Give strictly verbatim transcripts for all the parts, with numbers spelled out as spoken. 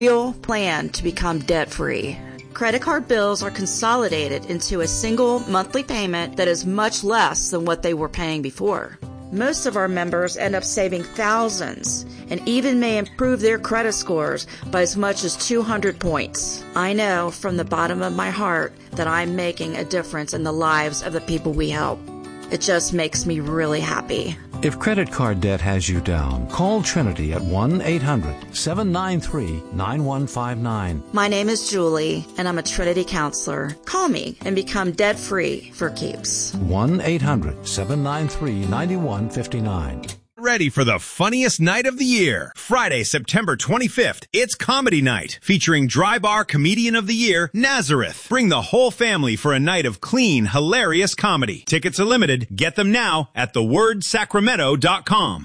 real plan to become debt-free. Credit card bills are consolidated into a single monthly payment that is much less than what they were paying before. Most of our members end up saving thousands and even may improve their credit scores by as much as two hundred points. I know from the bottom of my heart that I'm making a difference in the lives of the people we help. It just makes me really happy. If credit card debt has you down, call Trinity at one eight hundred seven nine three nine one five nine. My name is Julie, and I'm a Trinity counselor. Call me and become debt-free for keeps. one eight hundred seven nine three nine one five nine. Ready for the funniest night of the year. Friday, September twenty-fifth, it's Comedy Night, featuring Dry Bar Comedian of the Year, Nazareth. Bring the whole family for a night of clean, hilarious comedy. Tickets are limited. Get them now at the word sacramento dot com.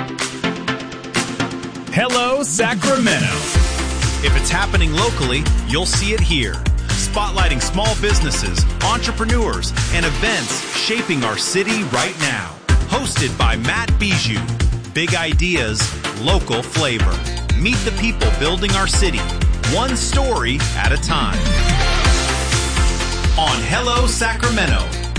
Hello, Sacramento. If it's happening locally, you'll see it here. Spotlighting small businesses, entrepreneurs, and events shaping our city right now. Hosted by Matt Bijou. Big ideas, local flavor. Meet the people building our city, one story at a time. On Hello Sacramento.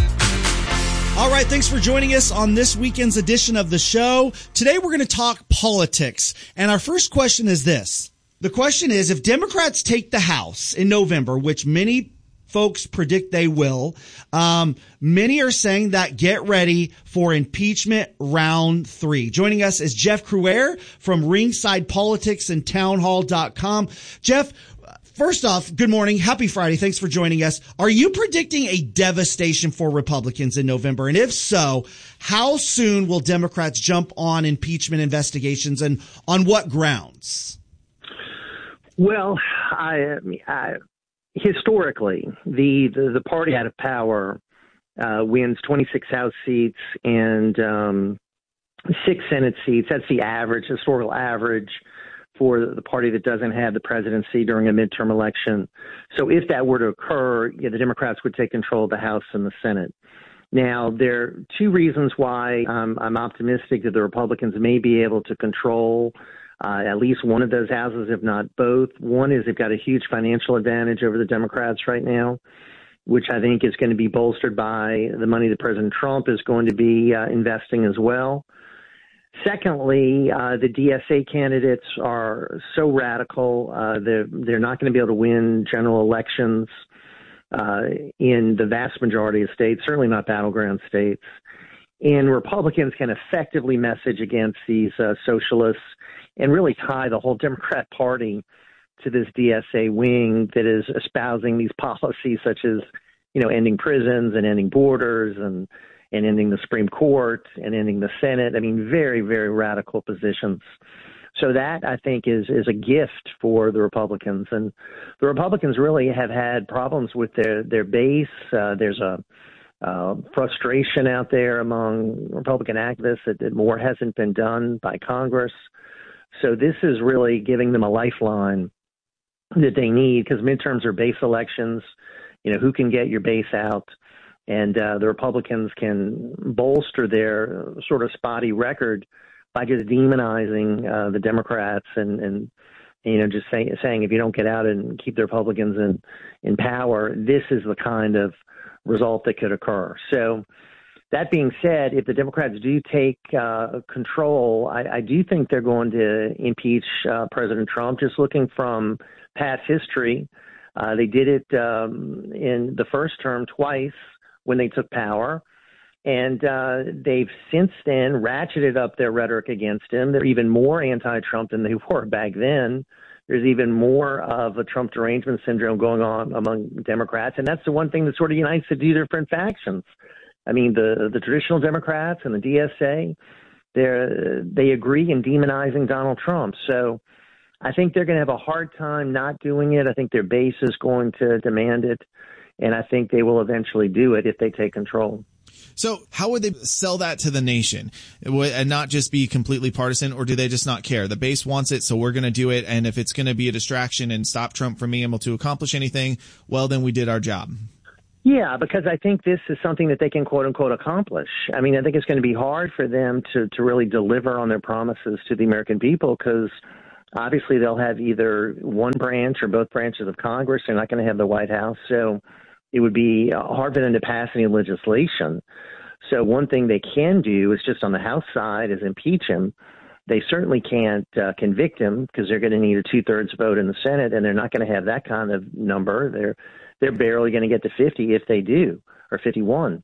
All right, thanks for joining us on this weekend's edition of the show. Today we're going to talk politics. And our first question is this. The question is, if Democrats take the House in November, which many folks predict they will, um, many are saying that get ready for impeachment round three. Joining us is Jeff Crouere from Ringside Politics and townhall dot com. Jeff, first off, good morning. Happy Friday. Thanks for joining us. Are you predicting a devastation for Republicans in November? And if so, how soon will Democrats jump on impeachment investigations, and on what grounds? Well, I, I historically, the, the, the party out of power uh, wins twenty-six House seats and um, six Senate seats. That's the average, historical average for the party that doesn't have the presidency during a midterm election. So if that were to occur, yeah, the Democrats would take control of the House and the Senate. Now, there are two reasons why um, I'm optimistic that the Republicans may be able to control Uh, at least one of those houses, if not both. One is they've got a huge financial advantage over the Democrats right now, which I think is going to be bolstered by the money that President Trump is going to be uh, investing as well. Secondly, uh, the D S A candidates are so radical, uh, they're, they're not going to be able to win general elections uh, in the vast majority of states, certainly not battleground states. And Republicans can effectively message against these uh, socialists and really tie the whole Democrat Party to this D S A wing that is espousing these policies such as, you know, ending prisons and ending borders and, and ending the Supreme Court and ending the Senate. I mean, very, very radical positions. So that, I think, is, is a gift for the Republicans. And the Republicans really have had problems with their, their base. Uh, there's a uh, frustration out there among Republican activists that, that more hasn't been done by Congress. So this is really giving them a lifeline that they need, because midterms are base elections. You know, who can get your base out? And uh, the Republicans can bolster their sort of spotty record by just demonizing uh, the Democrats and, and you know, just say, saying if you don't get out and keep the Republicans in, in power, this is the kind of result that could occur. So that being said, if the Democrats do take uh, control, I, I do think they're going to impeach uh, President Trump. Just looking from past history, uh, they did it um, in the first term twice when they took power, and uh, they've since then ratcheted up their rhetoric against him. They're even more anti-Trump than they were back then. There's even more of a Trump derangement syndrome going on among Democrats, and that's the one thing that sort of unites the two different factions. I mean, the, the traditional Democrats and the D S A, they they agree in demonizing Donald Trump. So I think they're going to have a hard time not doing it. I think their base is going to demand it, and I think they will eventually do it if they take control. So how would they sell that to the nation and not just be completely partisan, or do they just not care? The base wants it, so we're going to do it. And if it's going to be a distraction and stop Trump from being able to accomplish anything, well, then we did our job. Yeah, because I think this is something that they can, quote unquote, accomplish. I mean, I think it's going to be hard for them to, to really deliver on their promises to the American people because obviously they'll have either one branch or both branches of Congress. They're not going to have the White House. So it would be hard for them to pass any legislation. So one thing they can do is just on the House side is impeach him. They certainly can't uh, convict him because they're going to need a two-thirds vote in the Senate, and they're not going to have that kind of number. They're they're barely going to get to fifty if they do, or fifty-one.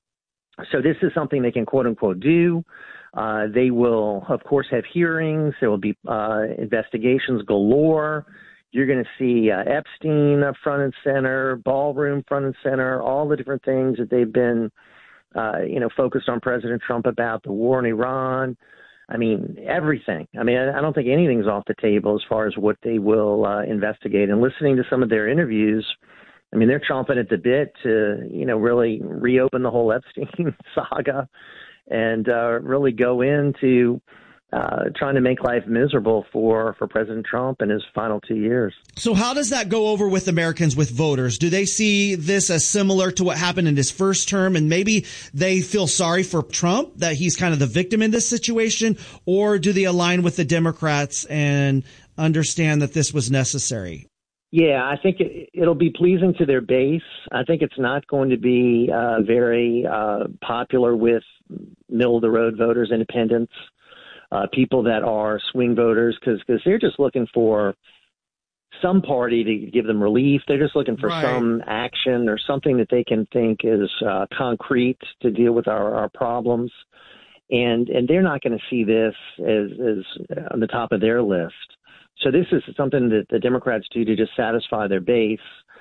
So this is something they can quote-unquote do. Uh, they will, of course, have hearings. There will be uh, investigations galore. You're going to see uh, Epstein up front and center, ballroom front and center, all the different things that they've been, uh, you know, focused on President Trump about, the war in Iran. I mean, everything. I mean, I don't think anything's off the table as far as what they will uh, investigate. And listening to some of their interviews, I mean, they're chomping at the bit to, you know, really reopen the whole Epstein saga and uh, really go into uh, trying to make life miserable for, for President Trump in his final two years. So how does that go over with Americans, with voters? Do they see this as similar to what happened in his first term, and maybe they feel sorry for Trump, that he's kind of the victim in this situation? Or do they align with the Democrats and understand that this was necessary? Yeah, I think it, it'll be pleasing to their base. I think it's not going to be uh, very uh, popular with middle-of-the-road voters, independents, uh, people that are swing voters, because because they're just looking for some party to give them relief. They're just looking for right. some action or something that they can think is uh, concrete to deal with our, our problems. And and they're not going to see this as, as on the top of their list. So this is something that the Democrats do to just satisfy their base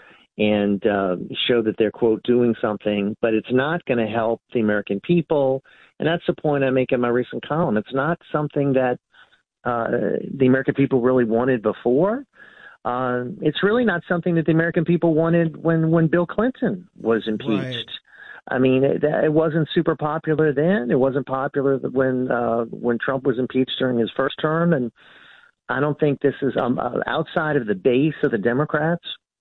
and uh, show that they're, quote, doing something. But it's not going to help the American people. And that's the point I make in my recent column. It's not something that uh, the American people really wanted before. Uh, it's really not something that the American people wanted when, when Bill Clinton was impeached. Right. I mean, it, it wasn't super popular then. It wasn't popular when uh, when Trump was impeached during his first term. And I don't think this is um, uh, outside of the base of the Democrats.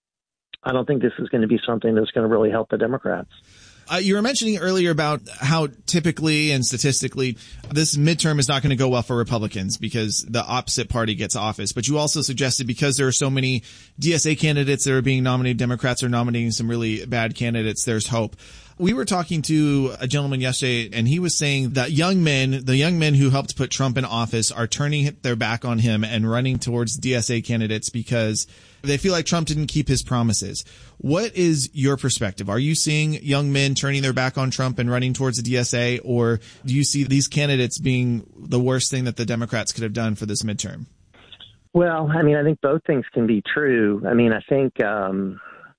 I don't think this is going to be something that's going to really help the Democrats. Uh, you were mentioning earlier about how typically and statistically this midterm is not going to go well for Republicans because the opposite party gets office. But you also suggested because there are so many D S A candidates that are being nominated, Democrats are nominating some really bad candidates, there's hope. We were talking to a gentleman yesterday, and he was saying that young men, the young men who helped put Trump in office, are turning their back on him and running towards D S A candidates because they feel like Trump didn't keep his promises. What is your perspective? Are you seeing young men turning their back on Trump and running towards the D S A, or do you see these candidates being the worst thing that the Democrats could have done for this midterm? Well, I mean, I think both things can be true. I mean, I think um,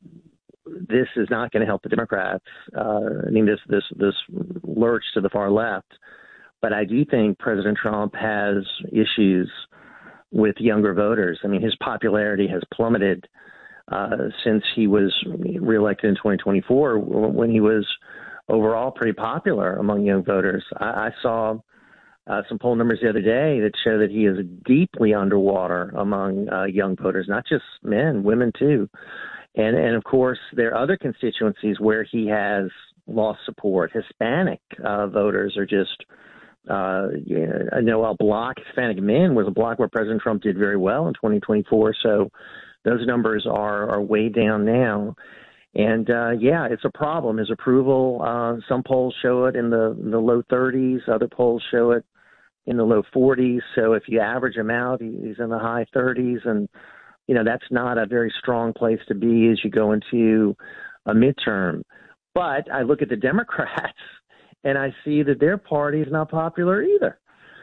this is not going to help the Democrats. Uh, I mean, this this this lurch to the far left. But I do think President Trump has issues with younger voters. I mean, his popularity has plummeted uh, since he was reelected in twenty twenty-four, when he was overall pretty popular among young voters. I, I saw uh, some poll numbers the other day that show that he is deeply underwater among uh, young voters, not just men, women too. And, and of course, there are other constituencies where he has lost support. Hispanic uh, voters are just Uh, you know, I know a block, Hispanic men, was a block where President Trump did very well in twenty twenty-four. So those numbers are, are way down now. And, uh, yeah, it's a problem. His approval, uh, some polls show it in the, in the low thirties. Other polls show it in the low forties. So if you average him out, he's in the high thirties. And, you know, that's not a very strong place to be as you go into a midterm. But I look at the Democrats, and I see that their party is not popular either.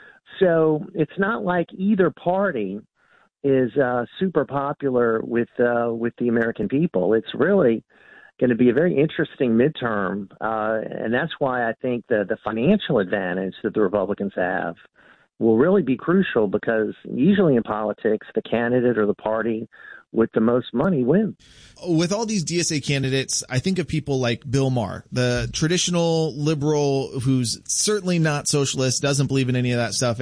So it's not like either party is uh, super popular with uh, with the American people. It's really going to be a very interesting midterm, uh, and that's why I think the, the financial advantage that the Republicans have will really be crucial, because usually in politics, the candidate or the party with the most money wins. With all these D S A candidates, I think of people like Bill Maher, the traditional liberal who's certainly not socialist, doesn't believe in any of that stuff. And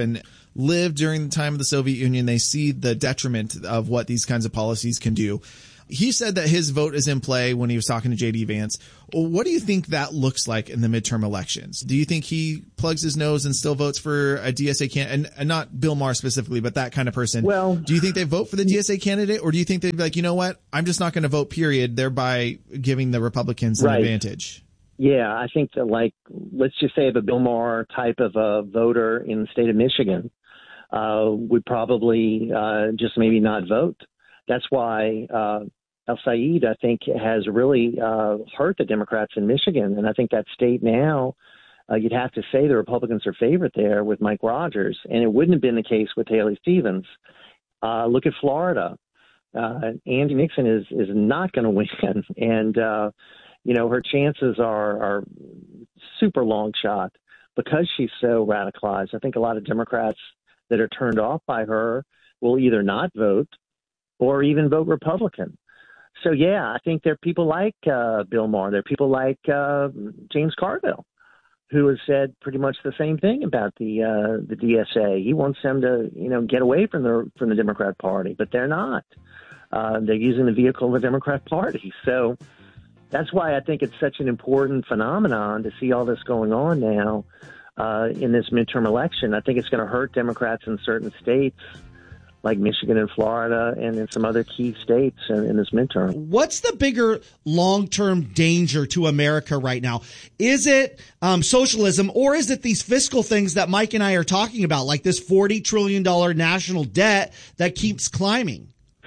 lived during the time of the Soviet Union. They see the detriment of what these kinds of policies can do. He said that his vote is in play when he was talking to J D Vance. What do you think that looks like in the midterm elections? Do you think he plugs his nose and still votes for a D S A candidate, and, and not Bill Maher specifically, but that kind of person? Well, do you think they vote for the D S A candidate, or do you think they'd be like, you know what, I'm just not going to vote, period, thereby giving the Republicans an right. advantage? Yeah, I think that, like, let's just say the Bill Maher type of a voter in the state of Michigan uh, would probably uh, just maybe not vote. That's why uh, El-Sayed, I think, has really uh, hurt the Democrats in Michigan. And I think that state now, uh, you'd have to say the Republicans are favorite there with Mike Rogers. And it wouldn't have been the case with Haley Stevens. Uh, look at Florida. Uh, Andy Nixon is, is not going to win. And, uh, you know, her chances are, are super long shot because she's so radicalized. I think a lot of Democrats that are turned off by her will either not vote or even vote Republican. So, yeah, I think there are people like uh, Bill Maher. There are people like uh, James Carville, who has said pretty much the same thing about the uh, the D S A. He wants them to, you know, get away from the from the Democrat Party, but they're not. Uh, they're using the vehicle of the Democrat Party. So that's why I think it's such an important phenomenon to see all this going on now uh, in this midterm election. I think it's going to hurt Democrats in certain states, like Michigan and Florida and in some other key states in, in this midterm. What's the bigger long-term danger to America right now? Is it um, socialism, or is it these fiscal things that Mike and I are talking about, like this forty trillion dollars national debt that keeps climbing?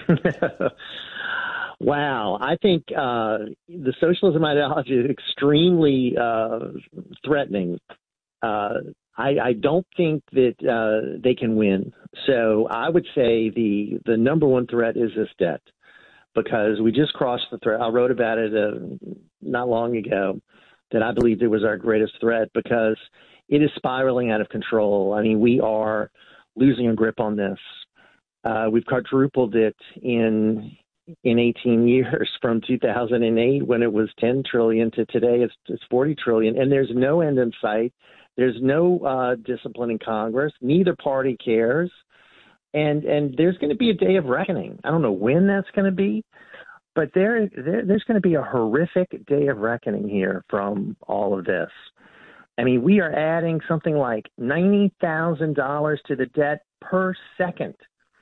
Wow. I think uh, the socialism ideology is extremely uh, threatening. Uh, I, I don't think that uh, they can win. So I would say the the number one threat is this debt, because we just crossed the threat. I wrote about it uh, not long ago, that I believed it was our greatest threat because it is spiraling out of control. I mean, we are losing a grip on this. Uh, we've quadrupled it in in eighteen years, from two thousand eight when it was ten trillion to today it's, it's forty trillion, and there's no end in sight. There's no uh, discipline in Congress. Neither party cares. And and there's going to be a day of reckoning. I don't know when that's going to be, but there, there there's going to be a horrific day of reckoning here from all of this. I mean, we are adding something like ninety thousand dollars to the debt per second.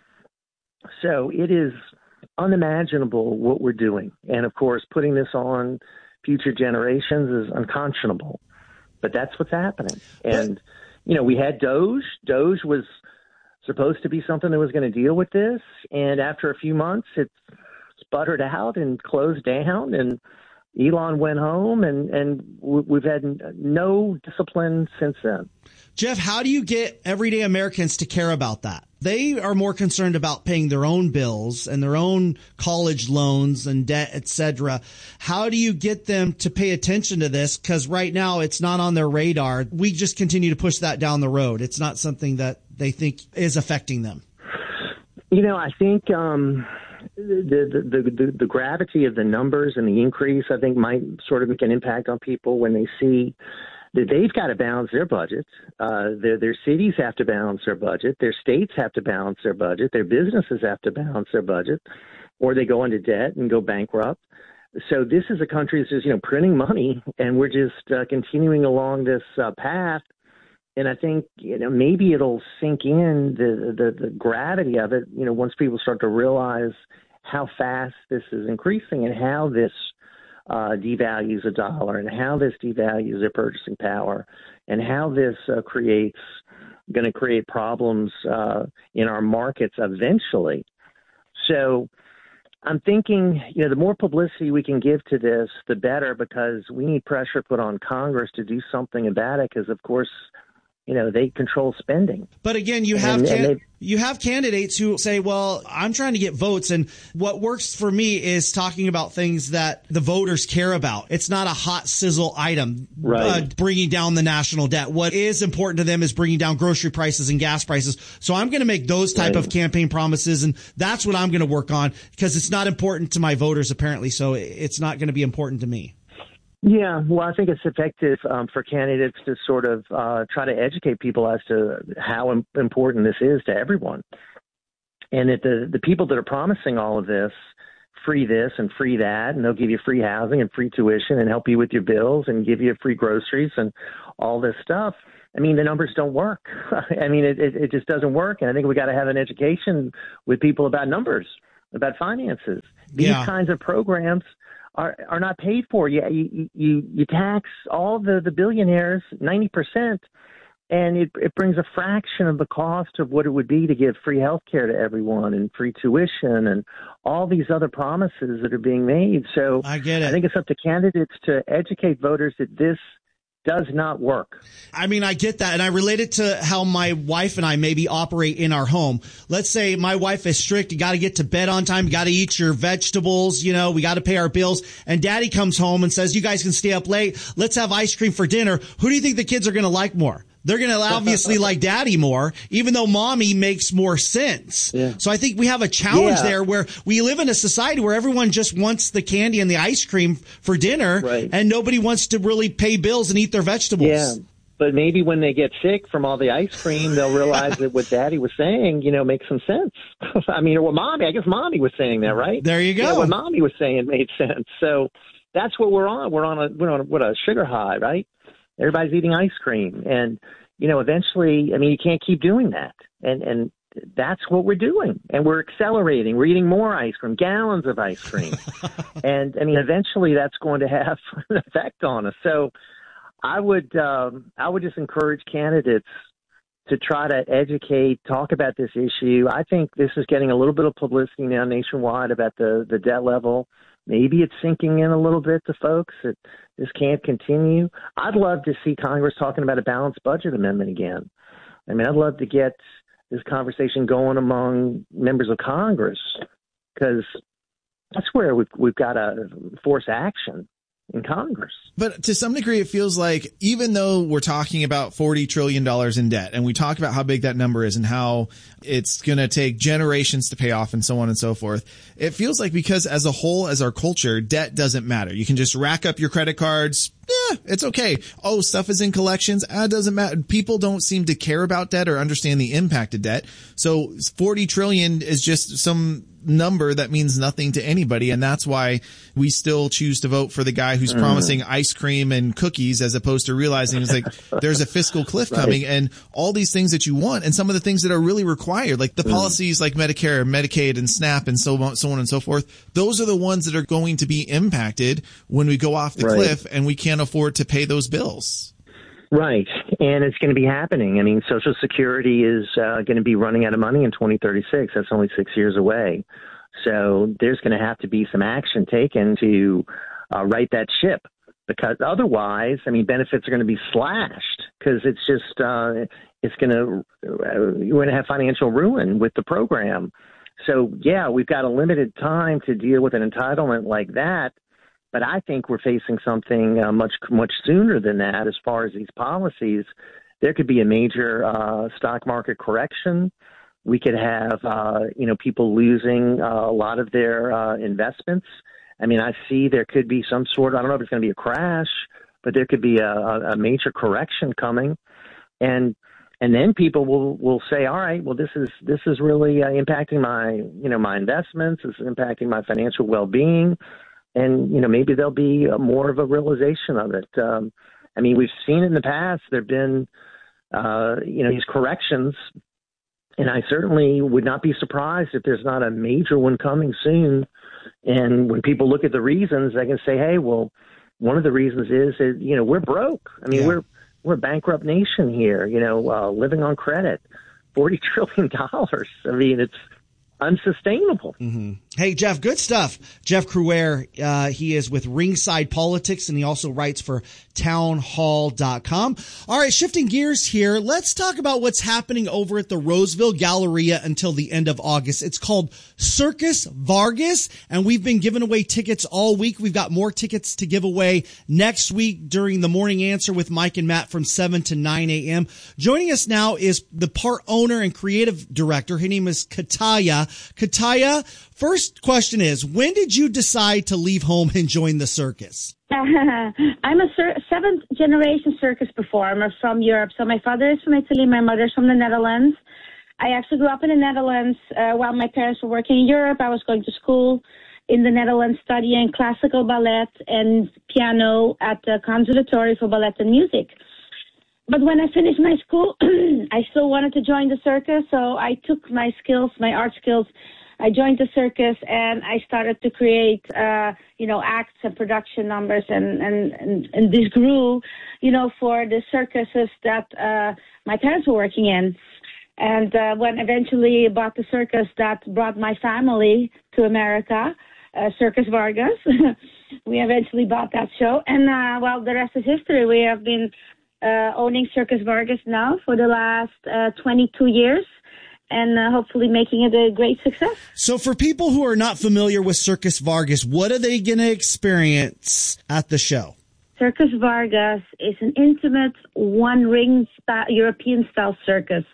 So it is unimaginable what we're doing. And, of course, putting this on future generations is unconscionable. But that's what's happening. And, you know, we had Doge. Doge was supposed to be something that was going to deal with this. And after a few months, it sputtered out and closed down. And Elon went home, and, and we've had no discipline since then. Jeff, how do you get everyday Americans to care about that? They are more concerned about paying their own bills and their own college loans and debt, et cetera. How do you get them to pay attention to this? Because right now it's not on their radar. We just continue to push that down the road. It's not something that they think is affecting them. You know, I think um, the, the, the, the gravity of the numbers and the increase, I think, might sort of make an impact on people when they see that they've got to balance their budgets. Uh, their, their cities have to balance their budget. Their states have to balance their budget. Their businesses have to balance their budget, or they go into debt and go bankrupt. So this is a country that's just, you know, printing money, and we're just uh, continuing along this uh, path. And I think, you know, maybe it'll sink in the, the, the gravity of it, you know, once people start to realize how fast this is increasing and how this uh, devalues a dollar and how this devalues their purchasing power and how this uh, creates going to create problems uh, in our markets eventually. So I'm thinking, you know, the more publicity we can give to this, the better, because we need pressure put on Congress to do something about it, because, of course, you know, they control spending. But again, you have and, can- and you have candidates who say, well, I'm trying to get votes. And what works for me is talking about things that the voters care about. It's not a hot sizzle item, right. uh, bringing down the national debt. What is important to them is bringing down grocery prices and gas prices. So I'm going to make those type right. of campaign promises. And that's what I'm going to work on, because it's not important to my voters, apparently. So it's not going to be important to me. Yeah, well, I think it's effective um, for candidates to sort of uh, try to educate people as to how im- important this is to everyone. And that the, the people that are promising all of this, free this and free that, and they'll give you free housing and free tuition and help you with your bills and give you free groceries and all this stuff. I mean, the numbers don't work. I mean, it, it, it just doesn't work. And I think we got to have an education with people about numbers, about finances. These Yeah. kinds of programs are are not paid for. You you you, you tax all the, the billionaires ninety percent, and it it brings a fraction of the cost of what it would be to give free health care to everyone and free tuition and all these other promises that are being made. So I get it. I think it's up to candidates to educate voters that this does not work. I mean, I get that. And I relate it to how my wife and I maybe operate in our home. Let's say my wife is strict. You got to get to bed on time. You got to eat your vegetables. You know, we got to pay our bills. And daddy comes home and says, you guys can stay up late. Let's have ice cream for dinner. Who do you think the kids are going to like more? They're going to obviously like daddy more, even though mommy makes more sense. Yeah. So I think we have a challenge Yeah. there where we live in a society where everyone just wants the candy and the ice cream for dinner, Right. and nobody wants to really pay bills and eat their vegetables. Yeah. But maybe when they get sick from all the ice cream, they'll realize that what daddy was saying, you know, makes some sense. I mean, or what mommy, I guess mommy was saying that, right? There you go. Yeah, what mommy was saying made sense. So that's what we're on. We're on a, we're on a, what, a sugar high, right? Everybody's eating ice cream. And, you know, eventually, I mean, you can't keep doing that. And, and that's what we're doing. And we're accelerating. We're eating more ice cream, gallons of ice cream. And, I mean, eventually that's going to have an effect on us. So I would, um, I would just encourage candidates to try to educate, talk about this issue. I think this is getting a little bit of publicity now nationwide about the, the debt level. Maybe it's sinking in a little bit to folks that this can't continue. I'd love to see Congress talking about a balanced budget amendment again. I mean, I'd love to get this conversation going among members of Congress, because that's where we've, we've got to force action in Congress. But to some degree, it feels like even though we're talking about forty trillion dollars in debt, and we talk about how big that number is and how it's going to take generations to pay off and so on and so forth, it feels like because as a whole, as our culture, debt doesn't matter. You can just rack up your credit cards. Yeah, it's okay. Oh, stuff is in collections. Ah, it doesn't matter. People don't seem to care about debt or understand the impact of debt. So forty trillion is just some number that means nothing to anybody. And that's why we still choose to vote for the guy who's mm. promising ice cream and cookies, as opposed to realizing it's like there's a fiscal cliff right. coming and all these things that you want. And some of the things that are really required, like the mm. policies like Medicare, Medicaid, and SNAP, and so on, so on and so forth. Those are the ones that are going to be impacted when we go off the right. cliff and we can't afford to pay those bills. Right. And it's going to be happening. I mean, Social Security is uh, going to be running out of money in twenty thirty-six. That's only six years away. So there's going to have to be some action taken to uh, right that ship, because otherwise, I mean, benefits are going to be slashed, because it's just, uh, it's going to, uh, you're going to have financial ruin with the program. So, yeah, we've got a limited time to deal with an entitlement like that. But I think we're facing something uh, much, much sooner than that as far as these policies. There could be a major uh, stock market correction. We could have, uh, you know, people losing uh, a lot of their uh, investments. I mean, I see there could be some sort of, I don't know if it's going to be a crash, but there could be a, a major correction coming. And and then people will, will say, all right, well, this is this is really uh, impacting my, you know, my investments. This is impacting my financial well-being. And, you know, maybe there'll be a, more of a realization of it. Um, I mean, we've seen it in the past. There have been, uh, you know, these corrections. And I certainly would not be surprised if there's not a major one coming soon. And when people look at the reasons, they can say, hey, well, one of the reasons is, that, you know, we're broke. I mean, yeah. we're we're a bankrupt nation here, you know, uh, living on credit, forty trillion dollars. I mean, it's unsustainable. Mm-hmm. Hey, Jeff, good stuff. Jeff Crouere, uh, he is with Ringside Politics, and he also writes for town hall dot com. All right, shifting gears here, let's talk about what's happening over at the Roseville Galleria until the end of August. It's called Circus Vargas, and we've been giving away tickets all week. We've got more tickets to give away next week during the Morning Answer with Mike and Matt from seven to nine a.m. Joining us now is the part owner and creative director. Her name is Kataya. Kataya, first question is, when did you decide to leave home and join the circus? I'm a cir- seventh generation circus performer from Europe. So my father is from Italy, my mother is from the Netherlands. I actually grew up in the Netherlands uh, while my parents were working in Europe. I was going to school in the Netherlands studying classical ballet and piano at the Conservatory for Ballet and Music. But when I finished my school, I still wanted to join the circus, so I took my skills, my art skills, I joined the circus, and I started to create, uh, you know, acts and production numbers, and, and, and, and this grew, you know, for the circuses that uh, my parents were working in. And uh, when eventually I bought the circus that brought my family to America, uh, Circus Vargas, we eventually bought that show. And, uh, well, the rest is history. We have been uh, owning Circus Vargas now for the last uh, twenty-two years. And uh, hopefully making it a great success. So for people who are not familiar with Circus Vargas, what are they going to experience at the show? Circus Vargas is an intimate, one-ring style, European-style circus.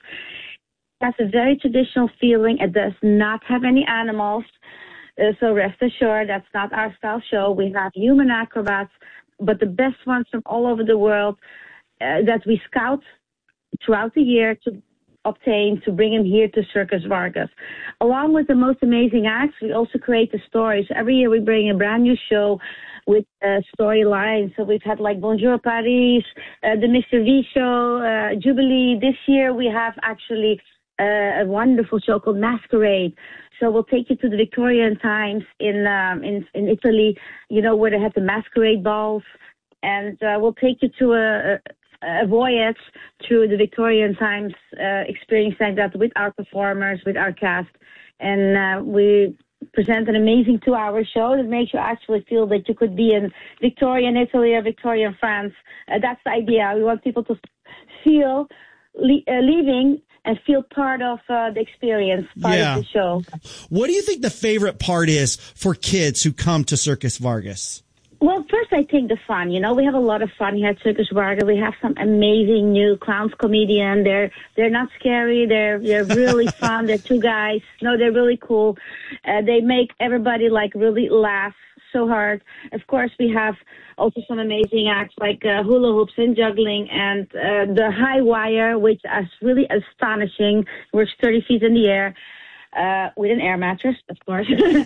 It has a very traditional feeling. It does not have any animals. Uh, so rest assured, that's not our style show. We have human acrobats, but the best ones from all over the world uh, that we scout throughout the year to obtain to bring him here to Circus Vargas. Along with the most amazing acts, we also create the stories. Every year we bring a brand new show with uh, storylines. So we've had like Bonjour Paris, uh, the Mister V show, uh, Jubilee. This year we have actually uh, a wonderful show called Masquerade. So we'll take you to the Victorian times in um, in, in Italy, you know, where they had the masquerade balls. And uh, we'll take you to a, a a voyage through the Victorian times uh, experience like that with our performers, with our cast. And uh, we present an amazing two-hour show that makes you actually feel that you could be in Victorian Italy or Victorian France. Uh, that's the idea. We want people to feel le- uh, leaving and feel part of uh, the experience, part yeah. of the show. What do you think the favorite part is for kids who come to Circus Vargas? Well, first, I think the fun. You know, we have a lot of fun here at Circus Vargas. We have some amazing new clowns comedian. They're they're not scary. They're they're really fun. They're two guys. No, they're really cool. Uh, they make everybody like really laugh so hard. Of course, we have also some amazing acts like uh, hula hoops and juggling, and uh, the high wire, which is really astonishing. Works thirty feet in the air. Uh, with an air mattress, of course.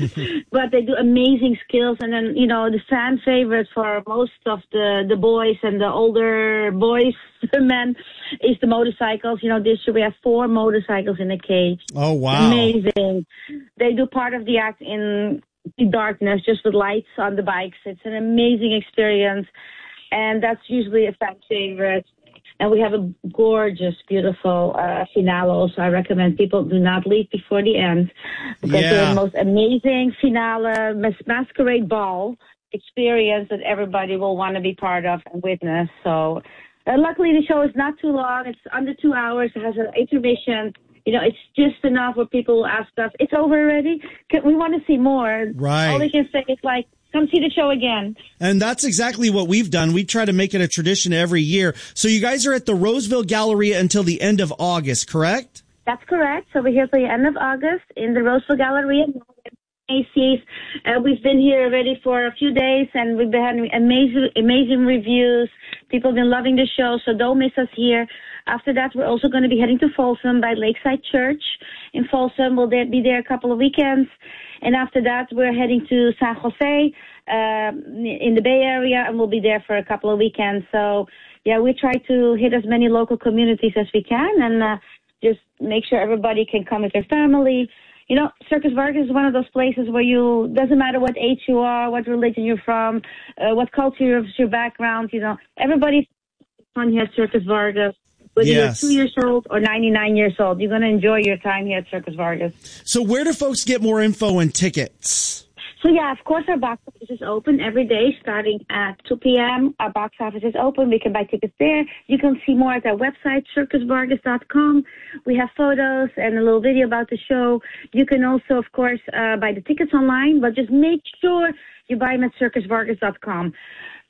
But they do amazing skills. And then, you know, the fan favorite for most of the, the boys and the older boys, men, is the motorcycles. You know, this year we have four motorcycles in a cage. Oh, wow. Amazing. They do part of the act in the darkness, just with lights on the bikes. It's an amazing experience. And that's usually a fan favorite. And we have a gorgeous, beautiful uh, finale also. I recommend people do not leave before the end. Because yeah. they're the most amazing finale, mas- masquerade ball experience that everybody will want to be part of and witness. So uh, luckily the show is not too long. It's under two hours. It has an intermission. You know, it's just enough where people will ask us, it's over already? Can, we want to see more. Right. All they can say is like, come see the show again. And that's exactly what we've done. We try to make it a tradition every year. So you guys are at the Roseville Galleria until the end of August, correct? That's correct. So we're here till the end of August in the Roseville Galleria. Macy's. Uh, we've been here already for a few days, and we've been having amazing, amazing reviews. People have been loving the show, so don't miss us here. After that, we're also going to be heading to Folsom by Lakeside Church in Folsom. We'll be there a couple of weekends. And after that, we're heading to San Jose uh, in the Bay Area, and we'll be there for a couple of weekends. So, yeah, we try to hit as many local communities as we can and uh, just make sure everybody can come with their family. You know, Circus Vargas is one of those places where you, doesn't matter what age you are, what religion you're from, uh, what culture is your background, you know, everybody's fun here at Circus Vargas. Whether yes. you're two years old or ninety-nine years old, you're going to enjoy your time here at Circus Vargas. So where do folks get more info and tickets? So, yeah, of course, our box office is open every day starting at two p.m. Our box office is open. We can buy tickets there. You can see more at our website, circus vargas dot com. We have photos and a little video about the show. You can also, of course, uh, buy the tickets online, but just make sure you buy them at circus vargas dot com.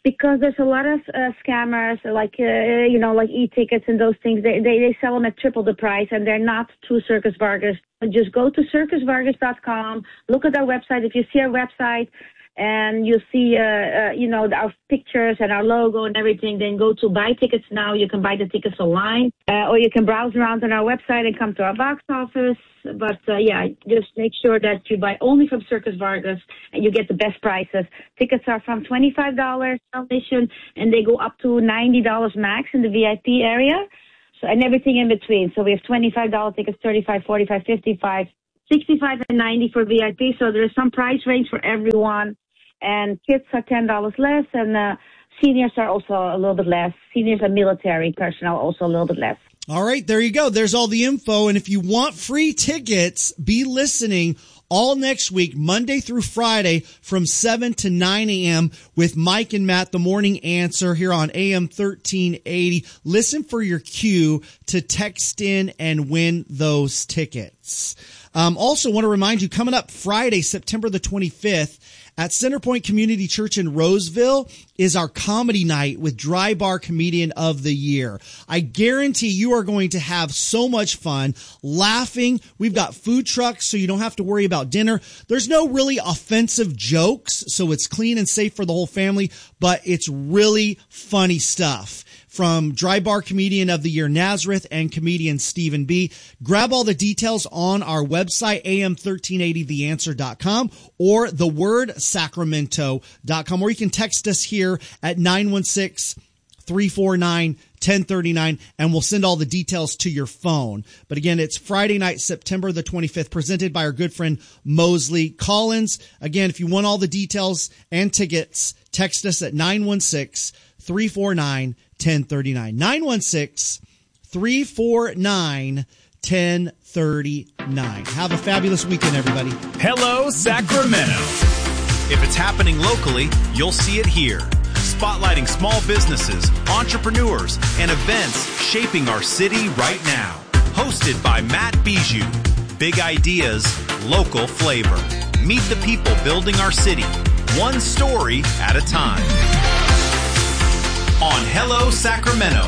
because there's a lot of uh, scammers, like, uh, you know, like e-tickets and those things. They, they they sell them at triple the price, and they're not true Circus Vargas. Just go to circus vargas dot com, look at our website. If you see our website and you see, uh, uh, you know, our pictures and our logo and everything, then go to buy tickets now. You can buy the tickets online, uh, or you can browse around on our website and come to our box office. But, uh, yeah, just make sure that you buy only from Circus Vargas and you get the best prices. Tickets are from twenty-five dollars admission, and they go up to ninety dollars max in the V I P area, so and everything in between. So we have twenty-five dollars tickets, thirty-five, forty-five, fifty-five, sixty-five, and ninety for V I P. So there's some price range for everyone. And kids are ten dollars less, and uh, seniors are also a little bit less. Seniors and military personnel also a little bit less. All right, there you go. There's all the info. And if you want free tickets, be listening all next week, Monday through Friday from seven to nine a.m. with Mike and Matt, the Morning Answer here on A M thirteen eighty. Listen for your cue to text in and win those tickets. Um, also want to remind you, coming up Friday, September the twenty-fifth, at Centerpoint Community Church in Roseville is our comedy night with Dry Bar Comedian of the Year. I guarantee you are going to have so much fun laughing. We've got food trucks, so you don't have to worry about dinner. There's no really offensive jokes, so it's clean and safe for the whole family, but it's really funny stuff. From Dry Bar Comedian of the Year Nazareth and comedian Stephen B. Grab all the details on our website, A M thirteen eighty the answer dot com or the word sacramento dot com, or you can text us here at nine one six, three four nine, one oh three nine, and we'll send all the details to your phone. But again, it's Friday night, September the twenty-fifth, presented by our good friend Mosley Collins. Again, if you want all the details and tickets, text us at nine one six, three four nine, one oh three nine. nine one six, three four nine, one oh three nine. Have a fabulous weekend, everybody. Hello, Sacramento. If it's happening locally, you'll see it here. Spotlighting small businesses, entrepreneurs, and events shaping our city right now. Hosted by Matt Bijou. Big ideas, local flavor. Meet the people building our city, one story at a time. On Hello, Sacramento.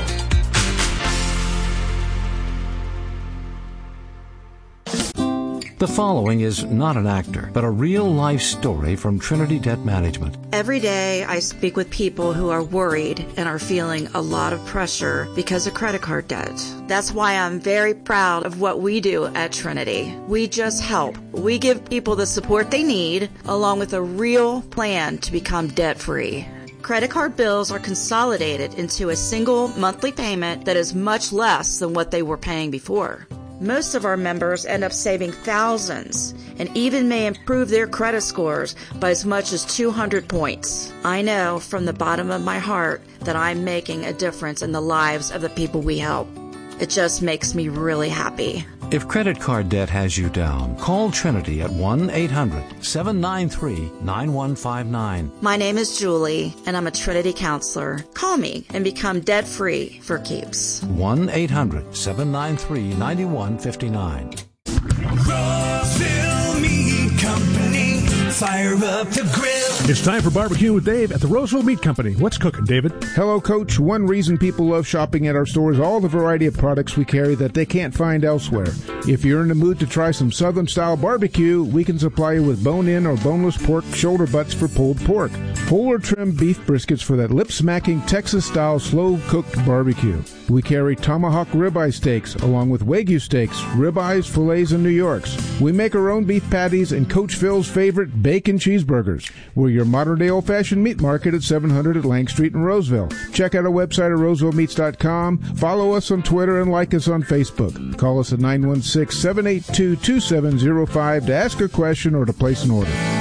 The following is not an actor, but a real-life story from Trinity Debt Management. Every day I speak with people who are worried and are feeling a lot of pressure because of credit card debt. That's why I'm very proud of what we do at Trinity. We just help. We give people the support they need, along with a real plan to become debt-free. Credit card bills are consolidated into a single monthly payment that is much less than what they were paying before. Most of our members end up saving thousands and even may improve their credit scores by as much as two hundred points. I know from the bottom of my heart that I'm making a difference in the lives of the people we help. It just makes me really happy. If credit card debt has you down, call Trinity at one eight hundred, seven nine three, nine one five nine. My name is Julie, and I'm a Trinity counselor. Call me and become debt-free for keeps. one eight hundred, seven nine three, nine one five nine. Roseville Meat Company, fire up the grill. It's time for Barbecue with Dave at the Roseville Meat Company. What's cooking, David? Hello, Coach. One reason people love shopping at our store is all the variety of products we carry that they can't find elsewhere. If you're in the mood to try some Southern-style barbecue, we can supply you with bone-in or boneless pork shoulder butts for pulled pork, whole or trimmed beef briskets for that lip-smacking Texas-style slow-cooked barbecue. We carry tomahawk ribeye steaks along with Wagyu steaks, ribeyes, fillets, and New Yorks. We make our own beef patties and Coach Phil's favorite bacon cheeseburgers. We're your modern-day old-fashioned meat market at seven hundred at Lang Street in Roseville. Check out our website at roseville meats dot com. Follow us on Twitter and like us on Facebook. Call us at nine one six, seven eight two, two seven zero five to ask a question or to place an order.